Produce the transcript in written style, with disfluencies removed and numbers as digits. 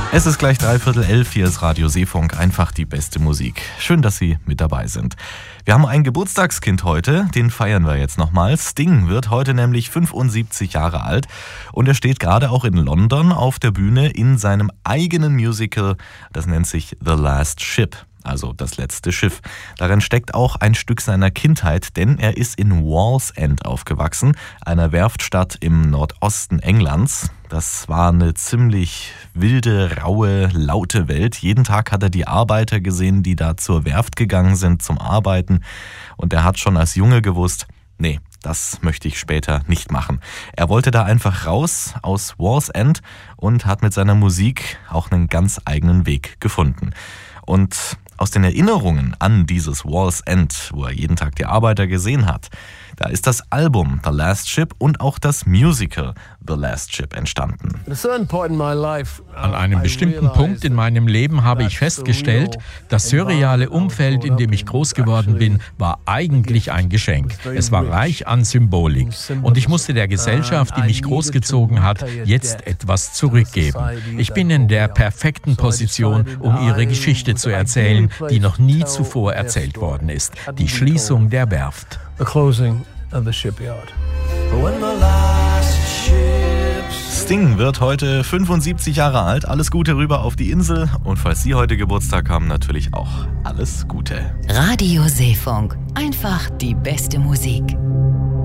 Es ist gleich 11:15, hier ist Radio Seefunk, einfach die beste Musik. Schön, dass Sie mit dabei sind. Wir haben ein Geburtstagskind heute, den feiern wir jetzt nochmal. Sting wird heute nämlich 75 Jahre alt und er steht gerade auch in London auf der Bühne in seinem eigenen Musical, das nennt sich The Last Ship. Also das letzte Schiff. Darin steckt auch ein Stück seiner Kindheit, denn er ist in Wallsend aufgewachsen, einer Werftstadt im Nordosten Englands. Das war eine ziemlich wilde, raue, laute Welt. Jeden Tag hat er die Arbeiter gesehen, die da zur Werft gegangen sind zum Arbeiten. Und er hat schon als Junge gewusst, nee, das möchte ich später nicht machen. Er wollte da einfach raus aus Wallsend und hat mit seiner Musik auch einen ganz eigenen Weg gefunden. Und aus den Erinnerungen an dieses Wallsend, wo er jeden Tag die Arbeiter gesehen hat, da ist das Album The Last Ship und auch das Musical The Last Ship entstanden. An einem bestimmten Punkt in meinem Leben habe ich festgestellt, das surreale Umfeld, in dem ich groß geworden bin, war eigentlich ein Geschenk. Es war reich an Symbolik. Und ich musste der Gesellschaft, die mich großgezogen hat, jetzt etwas zurückgeben. Ich bin in der perfekten Position, um ihre Geschichte zu erzählen, die noch nie zuvor erzählt worden ist. Die Schließung der Werft. The closing of the shipyard. Sting wird heute 75 Jahre alt. Alles Gute rüber auf die Insel. Und falls Sie heute Geburtstag haben, natürlich auch alles Gute. Radio Seefunk. Einfach die beste Musik.